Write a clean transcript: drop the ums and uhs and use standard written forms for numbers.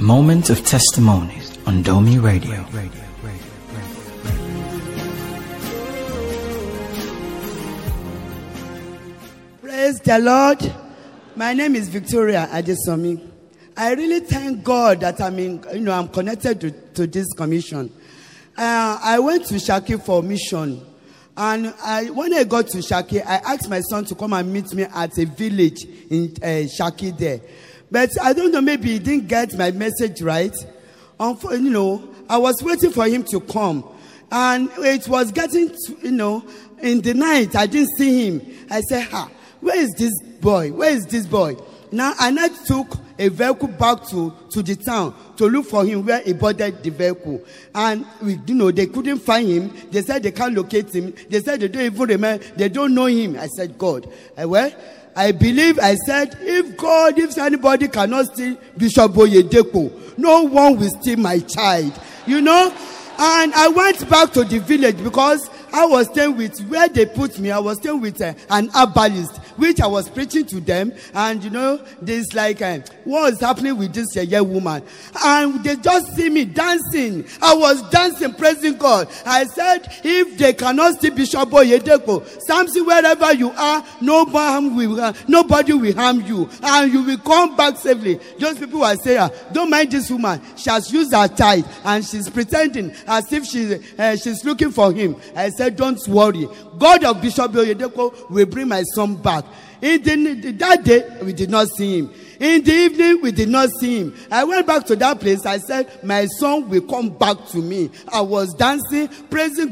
Moment of Testimonies on Domi Radio. Praise the Lord. My name is Victoria Adesomi. I really thank God that I'm connected to this commission. I went to Shaki for mission. And when I got to Shaki, I asked my son to come and meet me at a village in Shaki there. But I don't know, maybe he didn't get my message right. I was waiting for him to come. And it was getting, in the night, I didn't see him. I said, where is this boy? Where is this boy? Now, and I took a vehicle back to the town to look for him where he boarded the vehicle. And, they couldn't find him. They said they can't locate him. They said they don't even remember. They don't know him. I said, God. I believe, I said, if anybody cannot steal Bishop Oyedepo, no one will steal my child. And I went back to the village because I was staying with, where they put me, I was staying with an herbalist, which I was preaching to them. And, there's like, what is happening with this young woman? And they just see me dancing. I was dancing, praising God. I said, if they cannot see Bishop Oyedepo, Samson, wherever you are, nobody will harm you. And you will come back safely. Those people will say, don't mind this woman. She has used her child and she's pretending as if she's looking for him. I said, don't worry. God of Bishop Oyedepo will bring my son back. That day, we did not see him. In the evening, we did not see him. I went back to that place. I said, my son will come back to me. I was dancing, praising